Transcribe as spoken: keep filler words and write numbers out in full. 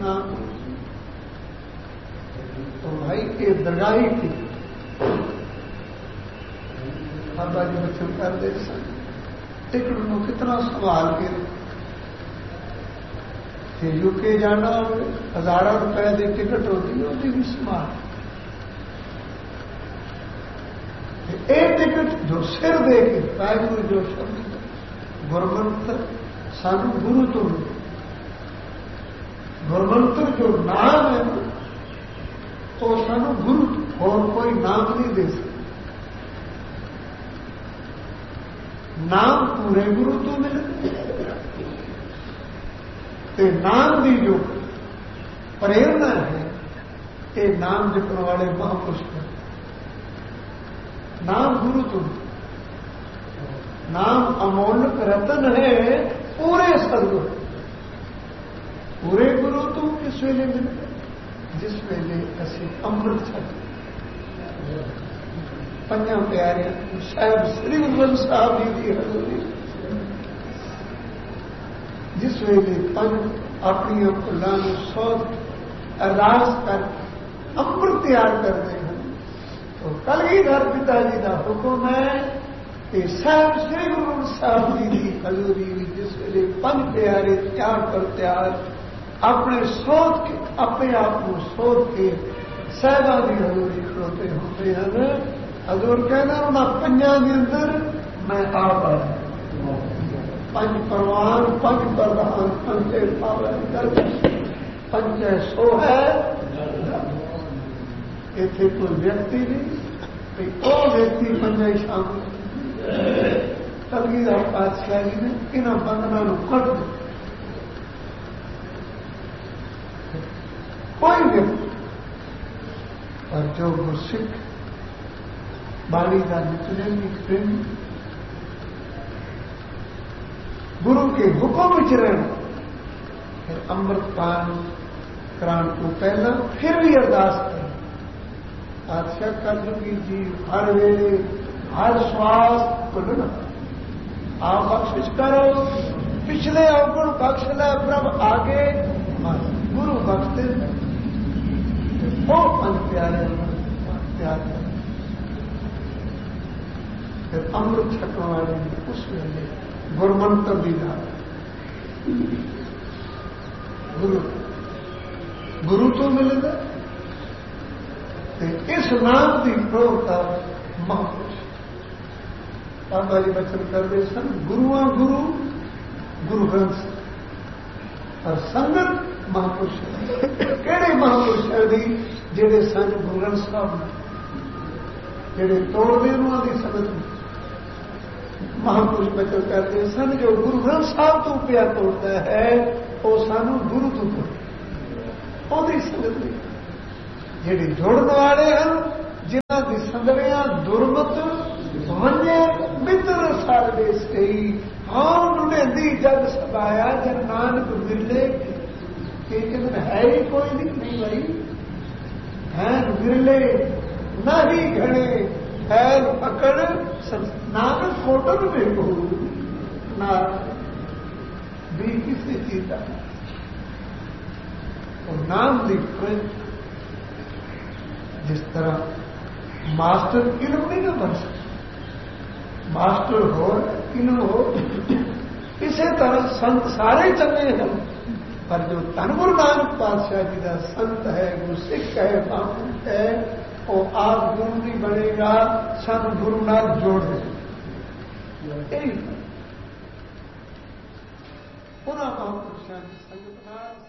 नाम। तो भाई ये दरगाही थी। बाबा जी बच्चन कर दे सन टिकट में कितना संभाल के थे। यूके जाना हजारों रुपए की टिकट होती होती भी संभाल। एक टिकट जो सिर दे के वाहिगुरु जो शब्द गुरमंत्र सानू गुरु तो गुरमंत्र जो नाम है तो सानू गुरु और कोई नाम नहीं दे सकता। नाम पूरे गुरु तो मिले ते नाम की जो प्रेरणा है ये नाम जपने वाले महापुरुष हैं। नाम गुरु तुम नाम अमोलक रतन है पूरे सदगुरु। पूरे गुरु तुम किस वेले मिलते जिस वेले असी अमृत छक पंजा प्यारे साहब श्री गुरु ग्रंथ साहब जी की हजूरी जिस वेले पंज अपनी फुलों सौत अरदास कर अमृत तैयार करते हैं तो कलगीधर पिताजी का हुक्म है कि साहब श्री गुरु ग्रंथ साहब जी की हजूरी जिस वेले पंज प्यारे त्याग कर त्याग अपने सोच के अपने आप को सोच के साहबा की हजूरी खड़ोते होते हैं। हजूर कहना उन्होंने पंजा के अंदर मैं आप आया पंज परवान पंज प्रधान पंचे पावन पंच सो है। इतने कोई व्यक्ति नहीं वो व्यक्ति पंजा शामिल कलगीधर पातशाह जी ने इन बंधनों को कट दिया। कोई व्यक्ति और जो गुरसिख बाणी का निचले प्रेम गुरु के हुक्म च रहना फिर अमृत पान कराने को पहला फिर भी अरदास करें पातशाह कर दूंगी जी हर वेले हर श्वास खुलना आप बख्शिश करो पिछले अवगुण बख्श ले प्रभ आगे गुरु बख्शते वो पंच प्यारे प्यार फिर अमृत छकने वाले उस वेले गुरमंत्र भी ला गुरु गुरु तो मिलेगा इस नाम की प्रौढ़ता महापुरुष बाबा जी बचन करते सन गुरुआ गुरु गुरु ग्रंथ और संगत महापुरुष केड़े महापुरुष है जेड़े सन गुरु ग्रंथ साहब जेड़े तोड़ते उन्होंने संगत महापुरुष बचन करते सन जो गुरु ग्रंथ साहब तो प्यार तोड़ता है वो सानू गुरु तो तोड़ संगत नहीं जेड़े जोड़ने वाले हैं जिन्हों की संगड़ियां दुर्मत वन्य मित्र सारे सही हाँ उन्होंने दी जग सबाया जन नानक बिरले एक दिन है ही कोई नहीं नहीं भाई है बिरले न ही घने फैल पकड़ नानक फोटो में को ना भी किसी चीज का और नाम लिख जिस तरह मास्टर इल्म नहीं ना बन सकता मास्टर हो इल्म हो इसी तरह संत सारे चंगे हैं पर जो धन गुरु नानक पातशाह जी का संत है गुरु सिख है महापुरुष है वो आप गुरु नहीं बनेगा संत गुरु नाथ जोड़ दे पुनः महापुरुषों संगत